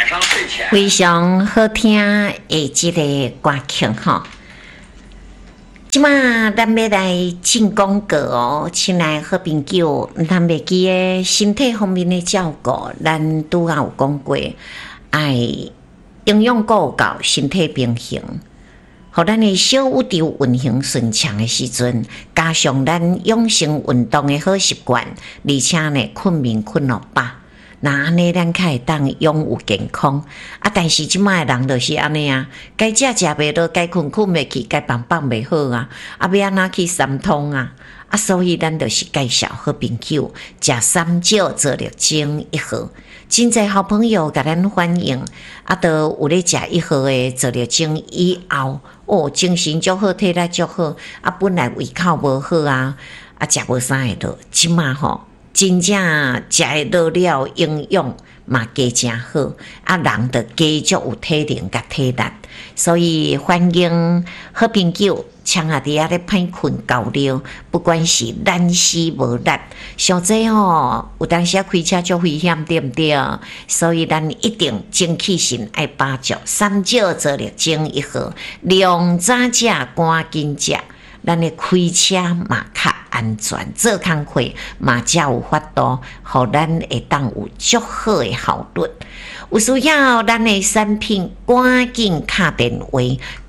上睡前非常好听的这个歌曲哈。即马咱要来进广告哦，亲爱好朋友，咱袂记个身体方面的照顾，咱拄啊有讲过，爱营养够够，身体平衡。互咱的小宇宙运行顺畅的时阵，加上咱养成运动的好习惯，而且呢困眠困落饱，那安尼咱才会当拥有健康。啊，但是即摆的人就是安尼啊，该食袂落，该困袂去，该放袂好啊，啊要安怎去三通啊？啊，所以咱就是介绍好朋友食三少做六精一盒。真侪好朋友甲咱反映，啊，都有咧食一盒的做六精以后，哦，精神足好，体力足好，啊，本来胃口无好啊，啊，食无啥会落，即马吼，真正食会落了，营养嘛加真好，啊，人就加足有体能甲体力，所以欢迎好朋友。像啊，伫遐咧歹困够了，不管是懒死无力，上济吼，有当时啊开车足危险，对毋对？所以咱一定精气神爱把足，三少做六精一盒，量早食，赶紧食，咱咧开车嘛较安全，做工课嘛才有法度，互咱会当有足好的效率。有需要咱的产品，赶紧打电话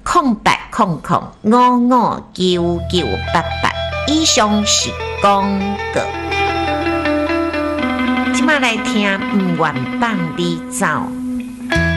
0800559988。以上是广告。即马来听，不愿放你走。